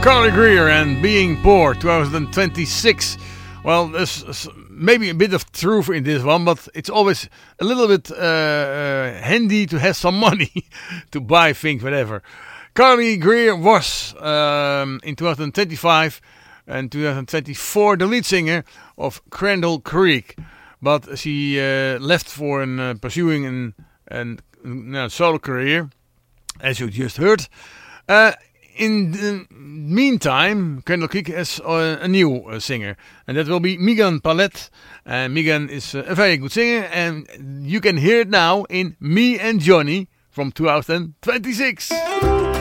Carly Greer and Being Poor 2026. Well, there's maybe a bit of truth in this one, but it's always a little bit handy to have some money to buy things, whatever. Carly Greer was in 2025 and 2024 the lead singer of Crandall Creek, but she left for pursuing a solo career, as you just heard. In the meantime, Crandall Creek has a new singer, and that will be Megan Palette. And Megan is a very good singer, and you can hear it now in Me and Johnny from 2026.